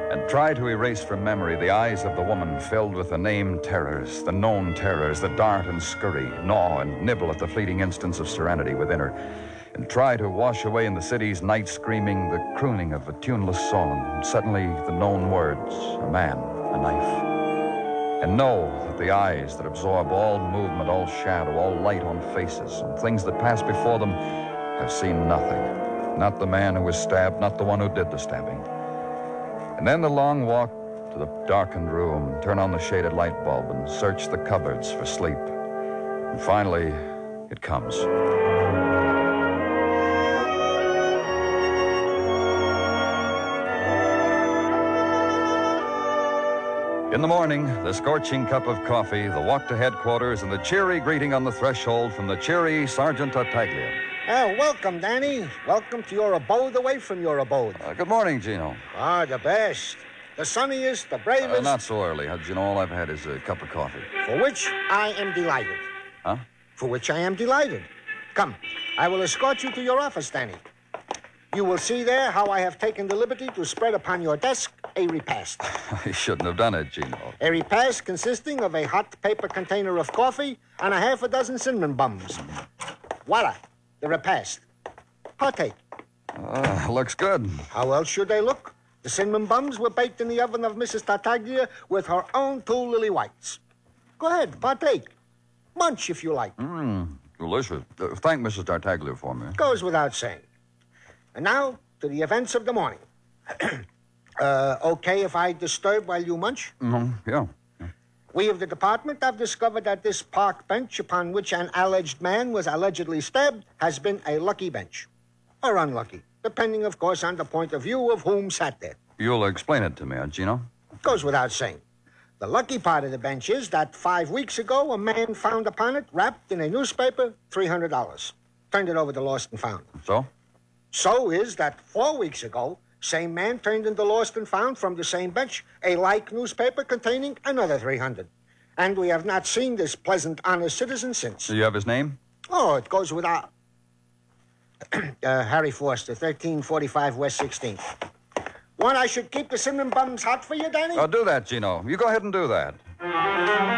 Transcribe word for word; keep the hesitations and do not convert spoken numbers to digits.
and try to erase from memory the eyes of the woman filled with the named terrors, the known terrors that dart and scurry, gnaw and nibble at the fleeting instants of serenity within her, and try to wash away in the city's night screaming the crooning of a tuneless song, and suddenly the known words, a man, a knife. And know that the eyes that absorb all movement, all shadow, all light on faces, and things that pass before them have seen nothing. Not the man who was stabbed, not the one who did the stabbing. And then the long walk to the darkened room, turn on the shaded light bulb, and search the cupboards for sleep. And finally, it comes. In the morning, the scorching cup of coffee, the walk to headquarters, and the cheery greeting on the threshold from the cheery Sergeant Tartaglia. Oh, welcome, Danny. Welcome to your abode away from your abode. Uh, good morning, Gino. Ah, the best. The sunniest, the bravest. Uh, not so early. Uh, Gino, all I've had is a cup of coffee. For which I am delighted. Huh? For which I am delighted. Come, I will escort you to your office, Danny. You will see there how I have taken the liberty to spread upon your desk a repast. I shouldn't have done it, Gino. A repast consisting of a hot paper container of coffee and a half a dozen cinnamon buns. Voila, the repast. Partake. Uh, looks good. How else should they look? The cinnamon buns were baked in the oven of Missus Tartaglia with her own two lily whites. Go ahead, partake. Munch if you like. Mmm, delicious. Uh, thank Missus Tartaglia for me. Goes without saying. And now, to the events of the morning. uh, okay if I disturb while you munch? Mm-hmm, yeah. yeah. We of the department have discovered that this park bench upon which an alleged man was allegedly stabbed has been a lucky bench. Or unlucky, depending, of course, on the point of view of whom sat there. You'll explain it to me, huh, Gino? Goes without saying. The lucky part of the bench is that five weeks ago, a man found upon it, wrapped in a newspaper, three hundred dollars. Turned it over to Lost and Found. So? So is that four weeks ago, same man turned into Lost and Found from the same bench a like newspaper containing another three hundred. And we have not seen this pleasant, honest citizen since. Do you have his name? Oh, it goes without... uh, Harry Foster, thirteen forty-five West sixteenth. Want I should keep the cinnamon buns hot for you, Danny? Oh, do that, Gino. You go ahead and do that.